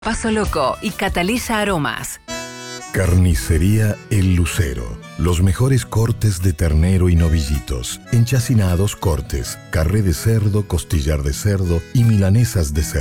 Paso Loco y Cataliza Aromas. Carnicería El Lucero. Los mejores cortes de ternero y novillitos. Enchacinados cortes, carré de cerdo, costillar de cerdo y milanesas de cerdo.